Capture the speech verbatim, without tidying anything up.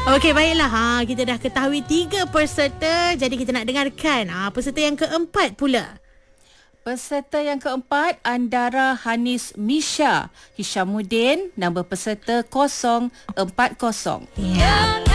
Okey, baiklah. Ha, kita dah ketahui tiga peserta. Jadi kita nak dengarkan ha, peserta yang keempat pula. Peserta yang keempat, Andara Hanis Misha Hishamuddin, nombor peserta kosong empat kosong. Ya.